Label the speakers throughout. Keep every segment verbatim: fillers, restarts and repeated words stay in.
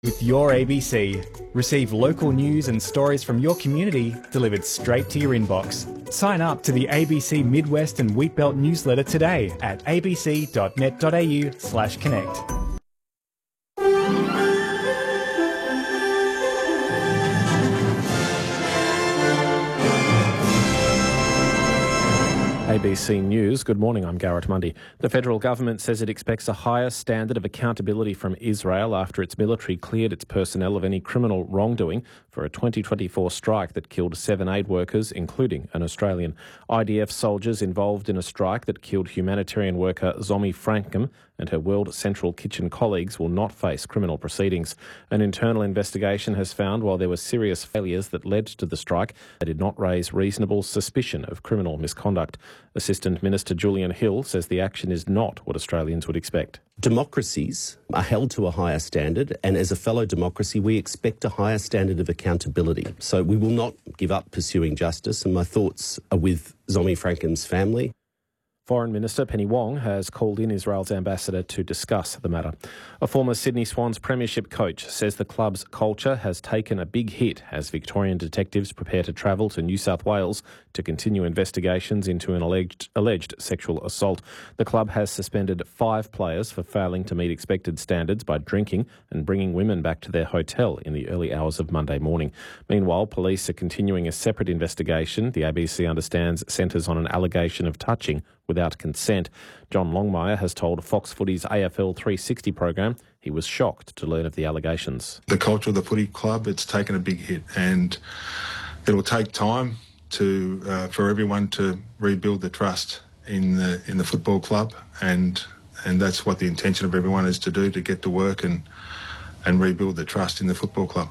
Speaker 1: With your A B C, receive local news and stories from your community delivered straight to your inbox. Sign up to the A B C Midwest and Wheatbelt newsletter today at abc.net.au slash connect.
Speaker 2: A B C News, good morning, I'm Garrett Mundy. The federal government says it expects a higher standard of accountability from Israel after its military cleared its personnel of any criminal wrongdoing for a twenty twenty-four strike that killed seven aid workers, including an Australian. I D F soldiers involved in a strike that killed humanitarian worker Zomi Frankum and her World Central Kitchen colleagues will not face criminal proceedings. An internal investigation has found while there were serious failures that led to the strike, they did not raise reasonable suspicion of criminal misconduct. Assistant Minister Julian Hill says the action is not what Australians would expect.
Speaker 3: Democracies are held to a higher standard, and as a fellow democracy, we expect a higher standard of accountability. So we will not give up pursuing justice, and my thoughts are with Zomi Frankum's family.
Speaker 2: Foreign Minister Penny Wong has called in Israel's ambassador to discuss the matter. A former Sydney Swans premiership coach says the club's culture has taken a big hit as Victorian detectives prepare to travel to New South Wales to continue investigations into an alleged, alleged sexual assault. The club has suspended five players for failing to meet expected standards by drinking and bringing women back to their hotel in the early hours of Monday morning. Meanwhile, police are continuing a separate investigation. The A B C understands centres on an allegation of touching without consent. John Longmire has told Fox Footy's A F L three sixty program he was shocked to learn of the allegations.
Speaker 4: The culture of the footy club, it's taken a big hit, and it will take time to uh, for everyone to rebuild the trust in the in the football club, and and that's what the intention of everyone is to do, to get to work and and rebuild the trust in the football club.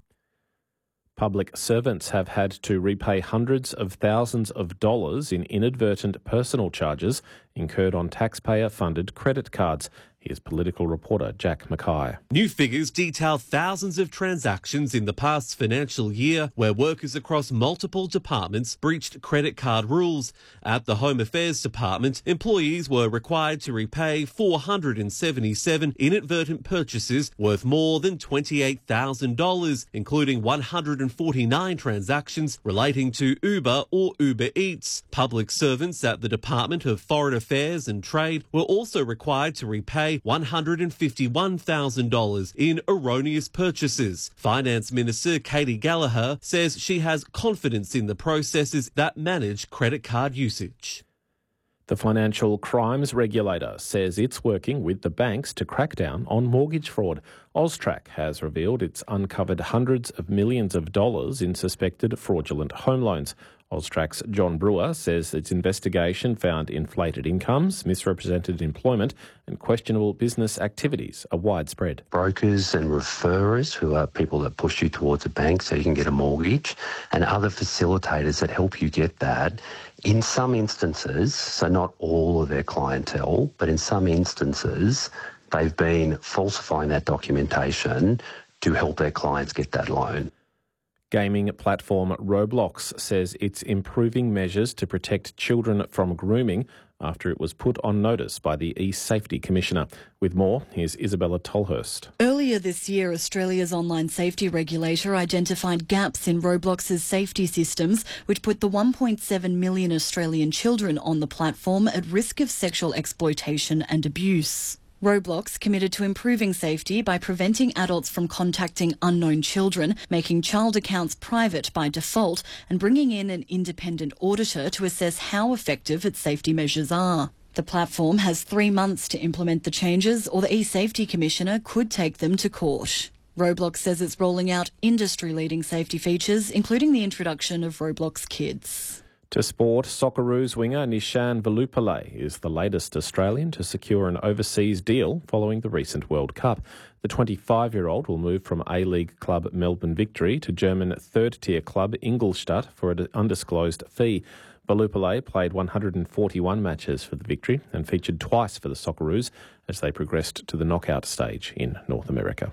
Speaker 2: Public servants have had to repay hundreds of thousands of dollars in inadvertent personal charges incurred on taxpayer-funded credit cards. Here's political reporter Jack Mackay.
Speaker 5: New figures detail thousands of transactions in the past financial year where workers across multiple departments breached credit card rules. At the Home Affairs Department, employees were required to repay four hundred seventy-seven inadvertent purchases worth more than twenty-eight thousand dollars, including one hundred forty-nine transactions relating to Uber or Uber Eats. Public servants at the Department of Foreign Affairs and Trade were also required to repay one hundred fifty-one thousand dollars in erroneous purchases. Finance Minister Katie Gallagher says she has confidence in the processes that manage credit card usage.
Speaker 2: The Financial Crimes Regulator says it's working with the banks to crack down on mortgage fraud. AUSTRAC has revealed it's uncovered hundreds of millions of dollars in suspected fraudulent home loans. AUSTRAC's John Brewer says its investigation found inflated incomes, misrepresented employment and questionable business activities are widespread.
Speaker 6: Brokers and referrers, who are people that push you towards a bank so you can get a mortgage, and other facilitators that help you get that, in some instances, so not all of their clientele, but in some instances, they've been falsifying that documentation to help their clients get that loan.
Speaker 2: Gaming platform Roblox says it's improving measures to protect children from grooming after it was put on notice by the E-Safety Commissioner. With more, here's Isabella Tolhurst.
Speaker 7: Earlier this year, Australia's online safety regulator identified gaps in Roblox's safety systems, which put the one point seven million Australian children on the platform at risk of sexual exploitation and abuse. Roblox committed to improving safety by preventing adults from contacting unknown children, making child accounts private by default, and bringing in an independent auditor to assess how effective its safety measures are. The platform has three months to implement the changes, or the E-Safety Commissioner could take them to court. Roblox says it's rolling out industry-leading safety features, including the introduction of Roblox Kids.
Speaker 2: To sport, Socceroos winger Nishan Velupillay is the latest Australian to secure an overseas deal following the recent World Cup. The twenty-five-year-old will move from A-League club Melbourne Victory to German third-tier club Ingolstadt for an undisclosed fee. Velupillay played one hundred forty-one matches for the Victory and featured twice for the Socceroos as they progressed to the knockout stage in North America.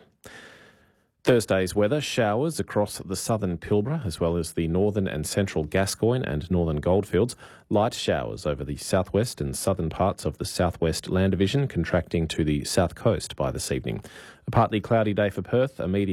Speaker 2: Thursday's weather, showers across the southern Pilbara as well as the northern and central Gascoyne and northern Goldfields. Light showers over the southwest and southern parts of the southwest land division, contracting to the south coast by this evening. A partly cloudy day for Perth, a medium